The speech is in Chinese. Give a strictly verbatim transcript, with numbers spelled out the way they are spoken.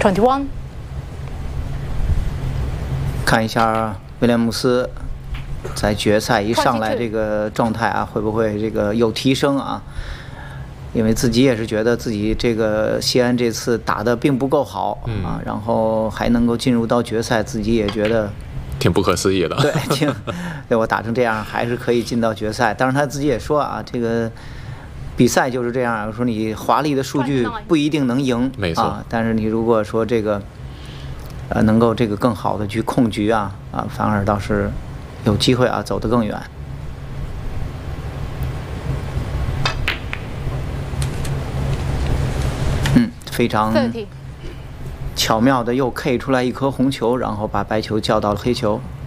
twenty-one。 看一下威廉姆斯在决赛一上来这个状态啊，会不会这个有提升啊？因为自己也是觉得自己这个西安这次打得并不够好、嗯、啊，然后还能够进入到决赛，自己也觉得挺不可思议的。 对，挺对我打成这样还是可以进到决赛。当然他自己也说啊，这个比赛就是这样，说你华丽的数据不一定能赢， 没错、 啊，但是你如果说这个呃能够这个更好的去控局啊啊，反而倒是有机会啊走得更远。嗯，非常巧妙的又 K 出来一颗红球，然后把白球叫到了黑球。